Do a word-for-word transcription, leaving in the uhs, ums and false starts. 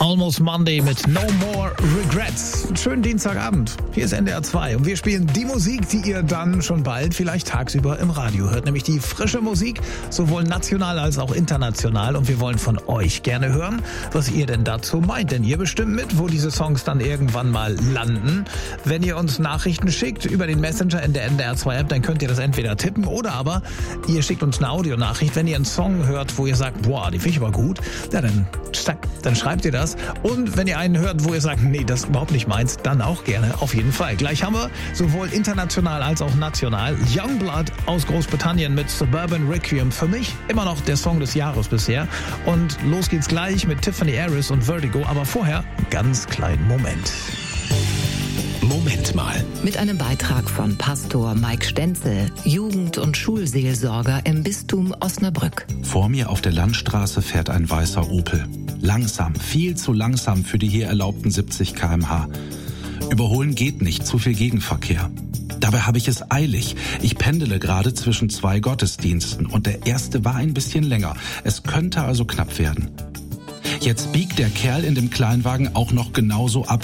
Almost Monday mit No More Regrets. Schönen Dienstagabend. Hier ist N D R zwei und wir spielen die Musik, die ihr dann schon bald vielleicht tagsüber im Radio hört. Nämlich die frische Musik, sowohl national als auch international. Und wir wollen von euch gerne hören, was ihr denn dazu meint. Denn ihr bestimmt mit, wo diese Songs dann irgendwann mal landen. Wenn ihr uns Nachrichten schickt über den Messenger in der N D R zwei App, dann könnt ihr das entweder tippen oder aber ihr schickt uns eine Audionachricht. Wenn ihr einen Song hört, wo ihr sagt, boah, die finde ich aber gut, ja, dann, dann schreibt ihr das. Und wenn ihr einen hört, wo ihr sagt, nee, das ist überhaupt nicht meins, dann auch gerne, auf jeden Fall. Gleich haben wir sowohl international als auch national Youngblood aus Großbritannien mit Suburban Requiem. Für mich immer noch der Song des Jahres bisher. Und los geht's gleich mit Tiffany Harris und Vertigo. Aber vorher einen ganz kleinen Moment. Moment mal. Mit einem Beitrag von Pastor Mike Stenzel, Jugend- und Schulseelsorger im Bistum Osnabrück. Vor mir auf der Landstraße fährt ein weißer Opel. Langsam, viel zu langsam für die hier erlaubten siebzig Kilometer pro Stunde. Überholen geht nicht, zu viel Gegenverkehr. Dabei habe ich es eilig. Ich pendele gerade zwischen zwei Gottesdiensten und der erste war ein bisschen länger. Es könnte also knapp werden. Jetzt biegt der Kerl in dem Kleinwagen auch noch genauso ab